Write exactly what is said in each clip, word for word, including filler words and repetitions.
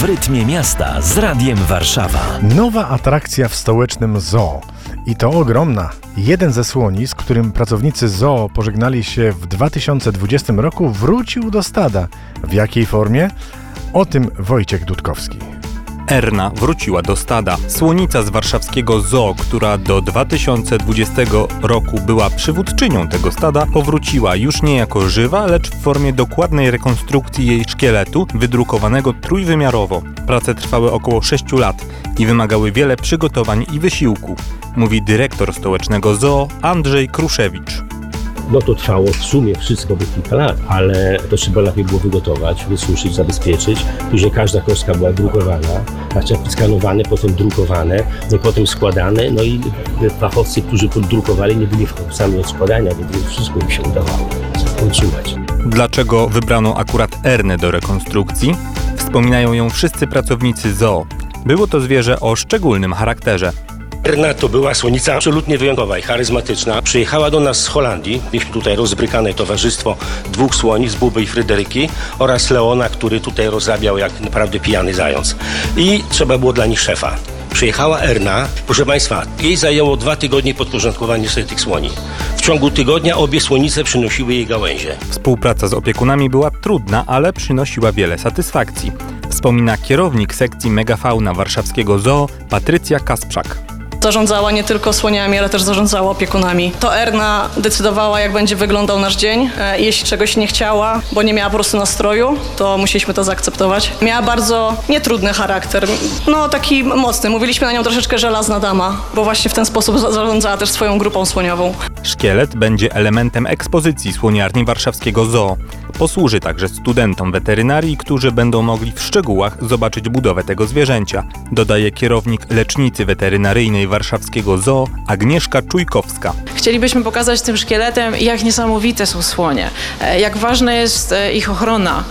W rytmie miasta z Radiem Warszawa. Nowa atrakcja w stołecznym zoo. I to ogromna. Jeden ze słoni, z którym pracownicy zoo pożegnali się w dwa tysiące dwudziestym roku, wrócił do stada. W jakiej formie? O tym Wojciech Dudkowski. Erna wróciła do stada. Słonica z warszawskiego zoo, która do dwa tysiące dwudziestego roku była przywódczynią tego stada, powróciła już nie jako żywa, lecz w formie dokładnej rekonstrukcji jej szkieletu, wydrukowanego trójwymiarowo. Prace trwały około sześciu lat i wymagały wiele przygotowań i wysiłku, mówi dyrektor stołecznego zoo Andrzej Kruszewicz. No to trwało w sumie wszystko by kilka lat, ale to trzeba najpierw było wygotować, wysuszyć, zabezpieczyć. Później każda kostka była drukowana, znaczy skanowane, potem drukowane, no i potem składane. No i fachowcy, którzy drukowali, nie byli fachowcami od składania, więc wszystko im się udawało utrzymać. Dlaczego wybrano akurat Ernę do rekonstrukcji? Wspominają ją wszyscy pracownicy zoo. Było to zwierzę o szczególnym charakterze. Erna to była słonica absolutnie wyjątkowa i charyzmatyczna. Przyjechała do nas z Holandii. Mieliśmy tutaj rozbrykane towarzystwo dwóch słonic, Buby i Fryderyki, oraz Leona, który tutaj rozrabiał jak naprawdę pijany zając. I trzeba było dla nich szefa. Przyjechała Erna. Proszę Państwa, jej zajęło dwa tygodnie podporządkowanie sobie tych słoni. W ciągu tygodnia obie słonice przynosiły jej gałęzie. Współpraca z opiekunami była trudna, ale przynosiła wiele satysfakcji. Wspomina kierownik sekcji Megafauna warszawskiego zoo Patrycja Kasprzak. Zarządzała nie tylko słoniami, ale też zarządzała opiekunami. To Erna decydowała, jak będzie wyglądał nasz dzień. E, jeśli czegoś nie chciała, bo nie miała po prostu nastroju, to musieliśmy to zaakceptować. Miała bardzo nietrudny charakter, no taki mocny. Mówiliśmy na nią troszeczkę żelazna dama, bo właśnie w ten sposób zarządzała też swoją grupą słoniową. Szkielet będzie elementem ekspozycji słoniarni warszawskiego zoo. Posłuży także studentom weterynarii, którzy będą mogli w szczegółach zobaczyć budowę tego zwierzęcia, dodaje kierownik lecznicy weterynaryjnej warszawskiego zoo Agnieszka Czujkowska. Chcielibyśmy pokazać tym szkieletem, jak niesamowite są słonie, jak ważna jest ich ochrona.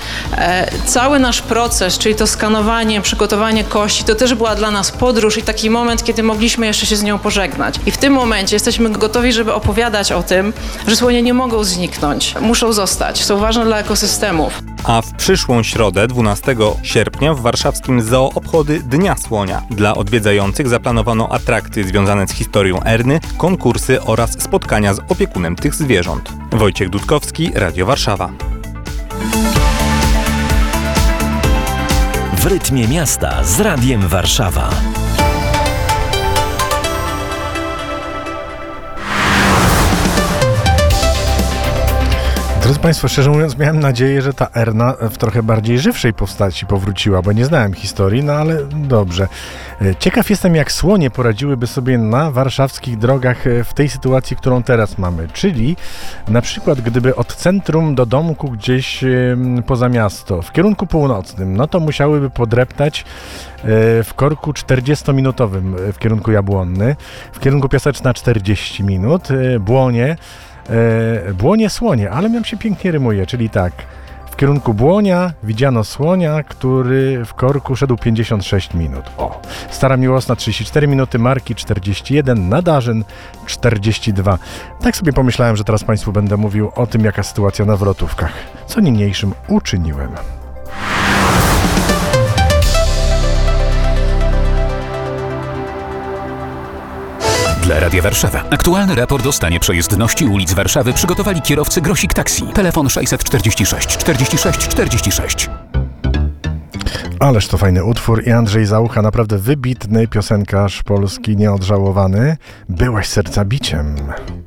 Cały nasz proces, czyli to skanowanie, przygotowanie kości, to też była dla nas podróż i taki moment, kiedy mogliśmy jeszcze się z nią pożegnać. I w tym momencie jesteśmy gotowi, żeby opowiadać o tym, że słonie nie mogą zniknąć, muszą zostać, są ważne dla ekosystemów. A w przyszłą środę, dwunastego sierpnia, w warszawskim zoo obchody Dnia Słonia. Dla odwiedzających zaplanowano atrakcje związane z historią Erny, konkursy oraz spotkania z opiekunem tych zwierząt. Wojciech Dudkowski, Radio Warszawa. W rytmie miasta z Radiem Warszawa. Drodzy Państwo, szczerze mówiąc, miałem nadzieję, że ta Erna w trochę bardziej żywszej postaci powróciła, bo nie znałem historii, no ale dobrze. Ciekaw jestem, jak słonie poradziłyby sobie na warszawskich drogach w tej sytuacji, którą teraz mamy. Czyli na przykład, gdyby od centrum do domku gdzieś poza miasto, w kierunku północnym, no to musiałyby podreptać w korku czterdziestominutowym w kierunku Jabłonny, w kierunku Piaseczna czterdzieści minut, Błonie, E, Błonie, słonie, ale nam się pięknie rymuje, czyli tak, w kierunku Błonia widziano słonia, który w korku szedł pięćdziesiąt sześć minut. O, Stara Miłosna trzydzieści cztery minuty, Marki czterdzieści jeden, Nadarzyn czterdzieści dwa. Tak sobie pomyślałem, że teraz Państwu będę mówił o tym, jaka sytuacja na wrotówkach, co niniejszym uczyniłem. Dla Radia Warszawa. Aktualny raport o stanie przejezdności ulic Warszawy przygotowali kierowcy Grosik Taxi. Telefon sześćset czterdzieści sześć czterdzieści sześć czterdzieści sześć. Ależ to fajny utwór i Andrzej Zaucha, naprawdę wybitny piosenkarz polski, nieodżałowany. Byłaś serca biciem.